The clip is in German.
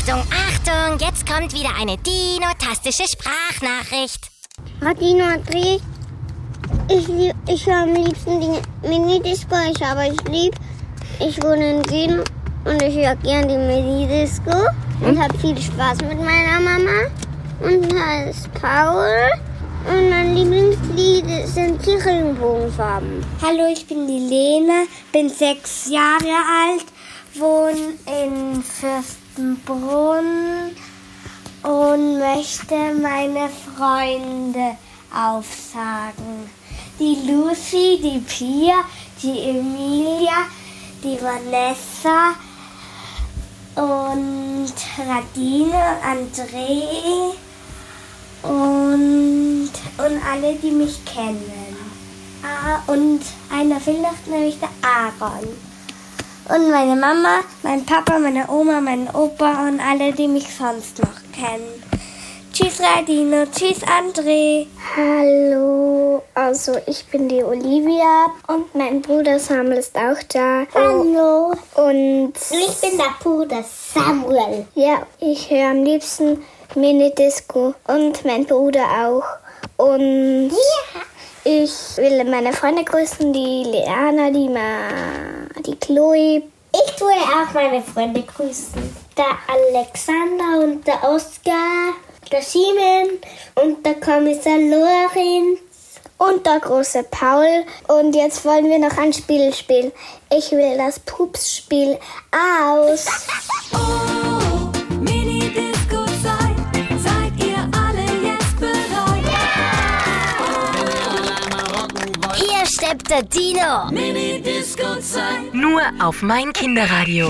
Achtung, Achtung, jetzt kommt wieder eine dinotastische Sprachnachricht. Dino André, ich höre am liebsten die Minidisco, ich wohne in Süden und ich höre gern die Minidisco und habe viel Spaß mit meiner Mama und heißt Paul und mein Lieblingslied sind die Regenbogenfarben. Hallo, ich bin die Lena, bin 6 Jahre alt, wohne in Fürstenbrunn und möchte meine Freunde aufsagen. Die Lucy, die Pia, die Emilia, die Vanessa und Radine, André und alle, die mich kennen. Und einer fehlt noch, nämlich der Aaron. Und meine Mama, mein Papa, meine Oma, mein Opa und alle, die mich sonst noch kennen. Tschüss Radine, tschüss André. Hallo, also ich bin die Olivia und mein Bruder Samuel ist auch da. Hallo. Und Ich bin der Bruder Samuel. ja, ich höre am liebsten Minidisco und mein Bruder auch. Und ich will meine Freunde grüßen, die Leana, die Chloe. Ich tue auch meine Freunde grüßen. Der Alexander und der Oskar, der Simon und der Kommissar Lorenz. Und der große Paul. Und jetzt wollen wir noch ein Spiel spielen. Ich will das Pups-Spiel aus. Oh, Mini-Disco-Zeit, seid ihr alle jetzt bereit? Hier steppt der Dino. Mini-Disco-Zeit. Nur auf mein Kinderradio.